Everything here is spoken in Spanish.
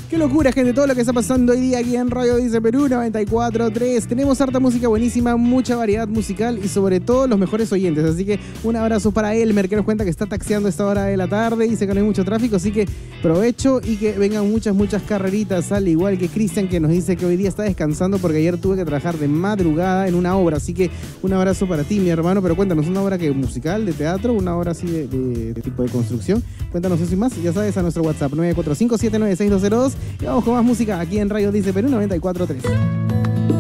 Qué locura, gente, todo lo que está pasando hoy día aquí en Radio Dice Perú 94.3. Tenemos harta música buenísima, mucha variedad musical y sobre todo los mejores oyentes. Así que un abrazo para Elmer, que nos cuenta que está taxiando a esta hora de la tarde y dice que no hay mucho tráfico, así que provecho y que vengan muchas carreritas, al igual que Cristian, que nos dice que hoy día está descansando porque ayer tuve que trabajar de madrugada en una obra. Así que un abrazo para ti, mi hermano. Pero cuéntanos, ¿una obra que musical, de teatro, una obra así de tipo de construcción? Cuéntanos eso y más, ya sabes, a nuestro WhatsApp 945-796-202. Y vamos con más música aquí en Radio Dice Perú 94.3.